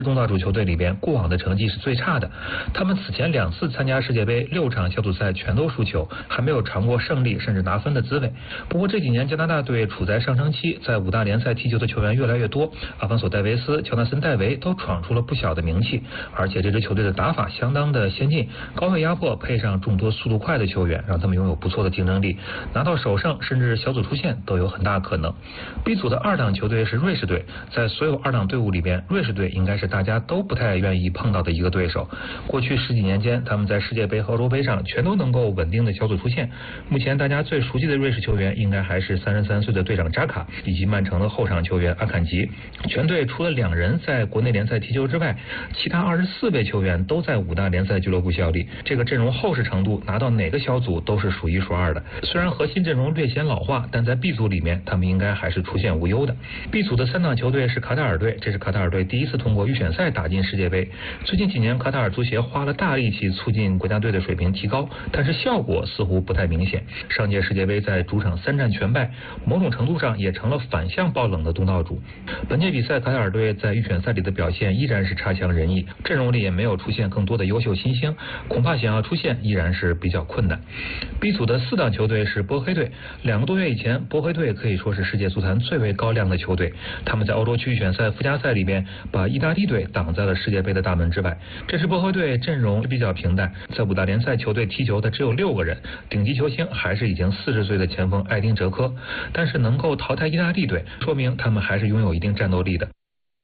东道主球队里边过往的成绩是最差的，他们此前2次参加世界杯6场小组赛全都输球，还没有尝过胜利甚至拿分的滋味。不过这几年加拿大队处在上升期，在5大联赛踢球的球员越来越多，阿方索戴维斯、乔纳森戴维都闯出了不小的名气，而且这支球队的打法相当的先进，高位压迫配上众多速度快的球员，让他们拥有不错的竞争力，拿到首胜甚至小组出线都有很大可能。B 组的2档球队是瑞士队，在所有2档队伍里边，瑞士队应该是大家都不太愿意碰到的一个对手。过去10几年间，他们在世界杯和欧洲杯上全都能够稳定的小组出线。目前大家最熟悉的瑞士球员应该还是33岁的队长扎卡，以及曼城的后场球员阿坎吉。全队除了2人在国内联赛踢球之外，其他24位球员都在5大联赛俱乐部效力。这个阵容厚实程度，拿到哪个小组都是数1数2的。虽然核心阵容略显老化，但在 B 组里面，他们应该还是出现无忧的。B 组的3档球队是卡塔尔队，这是卡塔尔队第一次通过预选赛打进世界杯。最近几年，卡塔尔足协花了大力气促进国家队的水平提高，但是效果似乎不太明显。上届世界杯在主场3战全败，某种程度上也成了反向爆冷的东道主。本届比赛，卡塔尔队在预选赛里的表现依然是差强人意，阵容里也没有出现更多的优秀新星，恐怕想要出线依然是比较困难。B 组的4档球队是波黑队，2个多月以前，波黑队可以说是世界足坛最为高亮的球队，他们在欧洲区预选赛附加赛里边把意大利队挡在了世界杯的大门之外。这支波黑队阵容比较平淡，在5大联赛球队踢球的只有6个人，顶级球星还是已经40岁的前锋艾丁哲科，但是能够淘汰意大利队，说明他们还是拥有一定战斗力的。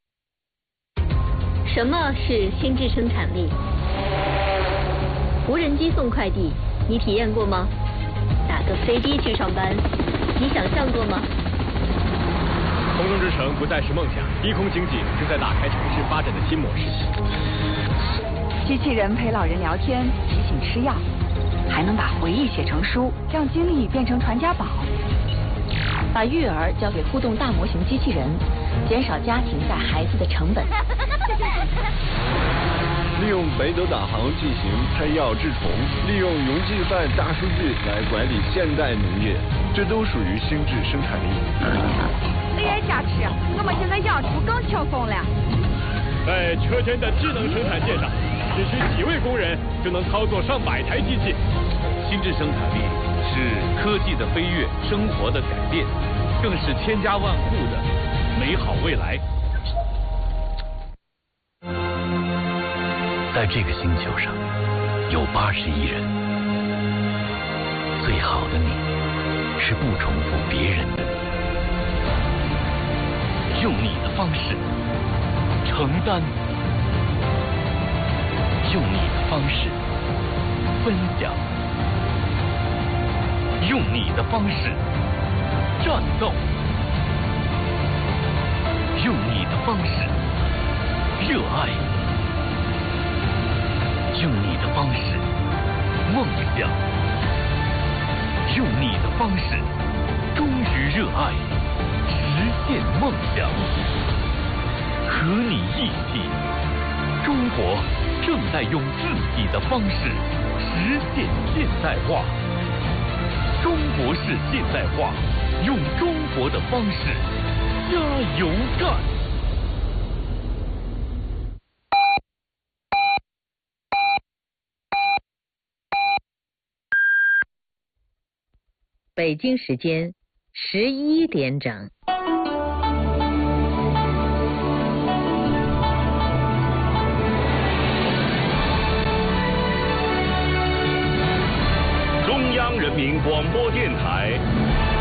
什么是心智生产力？无人机送快递，你体验过吗？打个飞的去上班，你想象过吗？ 空中之城不再是梦想，低空经济正在打开城市发展的新模式。 机器人陪老人聊天，提醒吃药，还能把回忆写成书，让经历变成传家宝。 把育儿交给互动大模型机器人，减少家庭带孩子的成本。 利用北斗导航进行拍药治虫，利用云计算大数据来管理现代农业，这都属于心智生产力。 你也加持，我们现在养猪更轻松了。 在车间的智能生产线上，只需几位工人就能操作上百台机器。 心智生产力是科技的飞跃，生活的改变，更是千家万户的美好未来。 在这个星球上，有80亿人。最好的你，是不重复别人的你，用你的方式承担，用你的方式分享，用你的方式战斗，用你的方式热爱，用你的方式梦想，用你的方式忠于热爱，实现梦想。和你一起，中国正在用自己的方式实现现代化。中国式现代化，用中国的方式加油干！ 北京时间11点整。 中央人民广播电台。